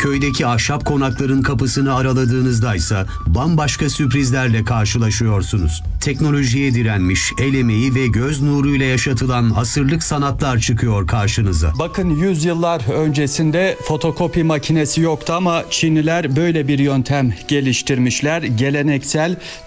Köydeki ahşap konakların kapısını araladığınızda ise bambaşka sürprizlerle karşılaşıyorsunuz. Teknolojiye direnmiş, el emeği ve göz nuruyla yaşatılan asırlık sanatlar çıkıyor karşınıza. Bakın yüzyıllar öncesinde fotokopi makinesi yoktu ama Çinliler böyle bir yöntem geliştirmişler. Geleneksel